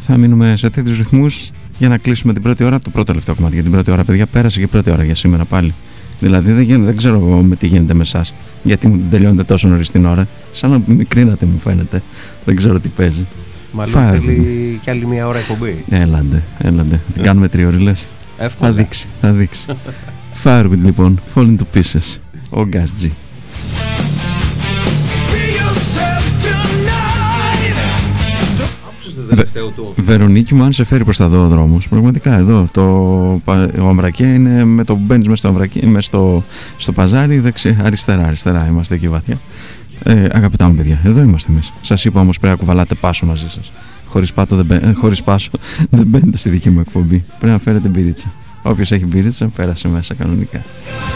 θα μείνουμε σε τέτοιους ρυθμούς για να κλείσουμε την πρώτη ώρα. Το πρώτο τελευταίο κομμάτι για την πρώτη ώρα, παιδιά. Πέρασε και η πρώτη ώρα για σήμερα πάλι. Δηλαδή δεν ξέρω εγώ με τι γίνεται με εσάς. Γιατί μου την τελειώνετε τόσο νωρίς την ώρα. Σαν να μικρίνατε μου φαίνεται. Δεν ξέρω τι παίζει. Μάλλον θέλει κι άλλη μια ώρα εκπομπή. Έλαντε. Την κάνουμε 3 ώρες. Εύκολα. Θα δείξει. Firewood λοιπόν, Fall into Pieces. Ο Gas G. Βερονίκη μου, αν σε φέρει προς τα δω ο δρόμος, πραγματικά εδώ ο Αμβρακέ είναι με το μπαίνεις μες στο παζάρι αριστερά είμαστε εκεί βαθιά. Αγαπητά μου παιδιά, εδώ είμαστε εμείς. Σας είπα όμως πρέπει να κουβαλάτε πάσο μαζί σας. Χωρίς πάσο δεν μπαίνετε στη δική μου εκπομπή. Πρέπει να φέρετε μπυρίτσα. Όποιος έχει μπυρίτσα πέρασε μέσα κανονικά.